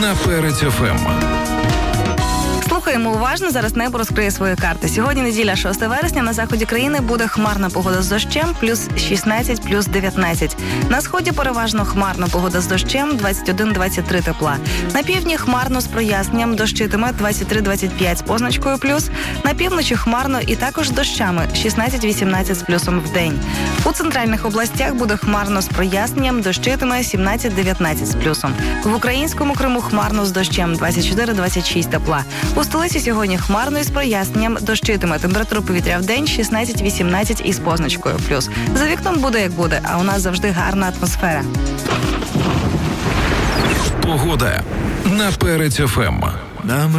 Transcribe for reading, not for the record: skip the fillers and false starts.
на Перець ФМ. Слухаємо уважно, зараз небо розкриє свої карти. Сьогодні неділя, 6 вересня, на заході країни буде хмарна погода з дощем, плюс 16, плюс 19. На сході переважно хмарна погода з дощем, 21-23 тепла. На півдні хмарно з проясненням, дощитиме 23-25 з позначкою плюс. На півночі хмарно і також з дощами, 16-18 з плюсом в день. У центральних областях буде хмарно з проясненням, дощитиме 17-19 з плюсом. В українському Криму хмарно з дощем, 24-26 тепла. У столиці сьогодні хмарно із проясненням, дощитиме, температура повітря в день 16-18 із позначкою плюс. За вікном буде як буде, а у нас завжди гарна атмосфера. Погода на Перець ФМ.